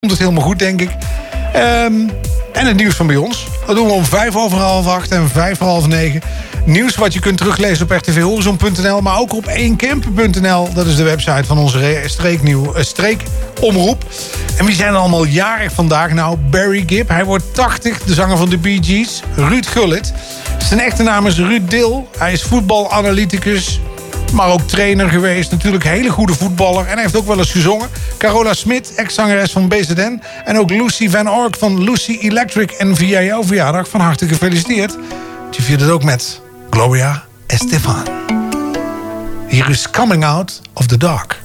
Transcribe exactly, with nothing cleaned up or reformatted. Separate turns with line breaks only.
komt het helemaal goed, denk ik. Um, en het nieuws van bij ons. Dat doen we om vijf over half acht en vijf voor half negen. Nieuws wat je kunt teruglezen op r t v horizon punt n l... maar ook op eenkempen punt n l. Dat is de website van onze streeknieuw, uh, streekomroep. En wie zijn er allemaal jarig vandaag? Nou, Barry Gibb, hij wordt tachtig. De zanger van de Bee Gees. Ruud Gullit. Zijn echte naam is Ruud Dill. Hij is voetbalanalyticus, maar ook trainer geweest. Natuurlijk een hele goede voetballer. En hij heeft ook wel eens gezongen. Carola Smit, ex-zangeres van B Z N. En ook Lucy Van Ork van Lucy Electric. En via jouw verjaardag van harte gefeliciteerd. Je viert het ook met Gloria Estefan. Hier is Coming Out of the Dark.